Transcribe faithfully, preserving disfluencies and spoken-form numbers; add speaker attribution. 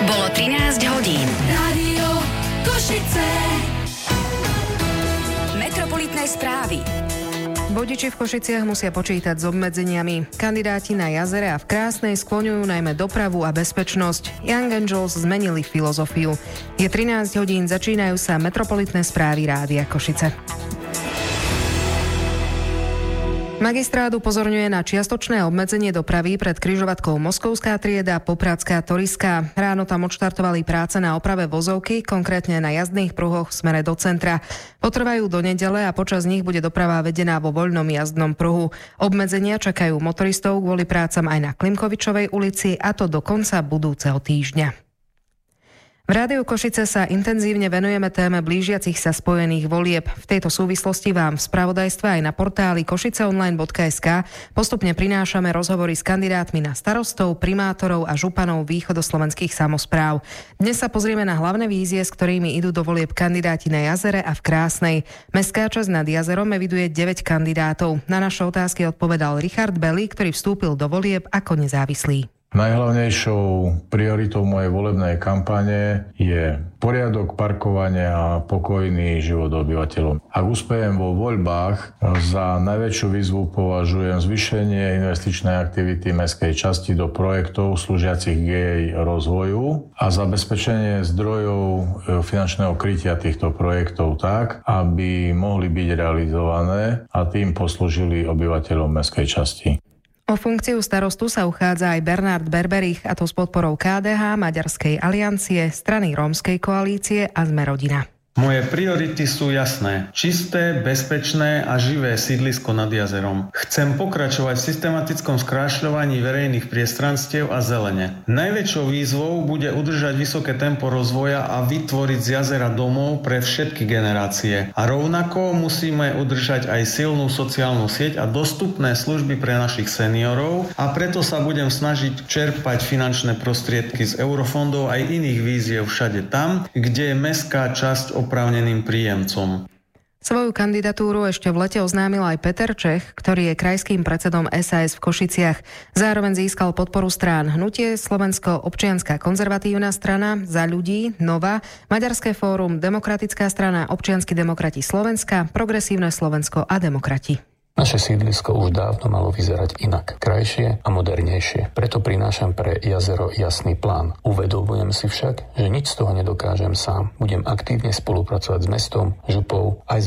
Speaker 1: Bolo trinásť hodín. Rádio Košice. Metropolitné správy.
Speaker 2: Vodiči v Košiciach musia počítať s obmedzeniami. Kandidáti na jazere a v Krásnej skloňujú najmä dopravu a bezpečnosť. Young Angels zmenili filozofiu. Je trinásť hodín, začínajú sa metropolitné správy Rádia Košice. Magistrát upozorňuje na čiastočné obmedzenie dopravy pred križovatkou Moskovská trieda, Popradská Toriská. Ráno tam odštartovali práce na oprave vozovky, konkrétne na jazdných pruhoch v smere do centra. Potrvajú do nedele a počas nich bude doprava vedená vo voľnom jazdnom pruhu. Obmedzenia čakajú motoristov kvôli prácam aj na Klimkovičovej ulici, a to do konca budúceho týždňa. V Rádiu Košice sa intenzívne venujeme téme blížiacich sa spojených volieb. V tejto súvislosti vám v spravodajstve aj na portáli košiceonline bodka es ká postupne prinášame rozhovory s kandidátmi na starostov, primátorov a županov východoslovenských samospráv. Dnes sa pozrieme na hlavné vízie, s ktorými idú do volieb kandidáti na jazere a v Krásnej. Mestská časť nad jazerom eviduje deväť kandidátov. Na naše otázky odpovedal Richard Belli, ktorý vstúpil do volieb ako nezávislý.
Speaker 3: Najhlavnejšou prioritou mojej volebnej kampane je poriadok, parkovania a pokojný život obyvateľov. Ak uspejem vo voľbách, za najväčšiu výzvu považujem zvýšenie investičnej aktivity mestskej časti do projektov slúžiacich k jej rozvoju a zabezpečenie zdrojov finančného krytia týchto projektov tak, aby mohli byť realizované a tým poslúžili obyvateľom mestskej časti.
Speaker 2: O funkciu starostu sa uchádza aj Bernard Berberich, a to s podporou ká dé há, Maďarskej aliancie, strany Rómskej koalície a Sme rodina.
Speaker 4: Moje priority sú jasné. Čisté, bezpečné a živé sídlisko nad jazerom. Chcem pokračovať v systematickom skrášľovaní verejných priestranstiev a zelene. Najväčšou výzvou bude udržať vysoké tempo rozvoja a vytvoriť z jazera domov pre všetky generácie. A rovnako musíme udržať aj silnú sociálnu sieť a dostupné služby pre našich seniorov, a preto sa budem snažiť čerpať finančné prostriedky z eurofondov aj iných víziev všade tam, kde je mestská časť oprávneným príjemcom.
Speaker 2: Svoju kandidatúru ešte v lete oznámil aj Peter Čech, ktorý je krajským predsedom es a es v Košiciach. Zároveň získal podporu strán Hnutie Slovensko, Občianska konzervatívna strana, Za ľudí, Nova, Maďarské fórum, Demokratická strana, Občianski demokrati Slovenska, Progresívne Slovensko a Demokrati.
Speaker 5: Naše sídlisko už dávno malo vyzerať inak, krajšie a modernejšie. Preto prinášam pre jazero jasný plán. Uvedomujem si však, že nič z toho nedokážem sám. Budem aktívne spolupracovať s mestom, župou aj s